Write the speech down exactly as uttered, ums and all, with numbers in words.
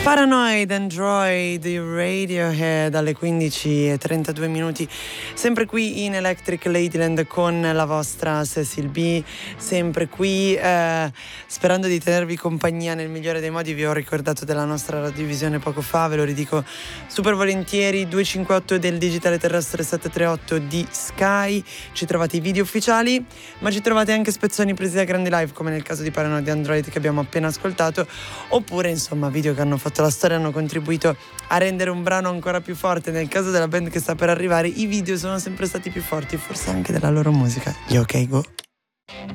Paranoid Android Radiohead alle quindici e trentadue minuti, sempre qui in Electric Ladyland con la vostra Cecil B, sempre qui eh, sperando di tenervi compagnia nel migliore dei modi. Vi ho ricordato della nostra radiovisione poco fa, ve lo ridico super volentieri: due cinque otto del digitale terrestre, sette tre otto di Sky. Ci trovate i video ufficiali, ma ci trovate anche spezzoni presi da grandi live, come nel caso di Paranoid Android che abbiamo appena ascoltato, oppure insomma video che hanno fatto la storia, hanno contribuito a rendere un brano ancora più forte. Nel caso della band che sta per arrivare, i video sono sempre stati più forti, forse anche della loro musica. Gli OK Go.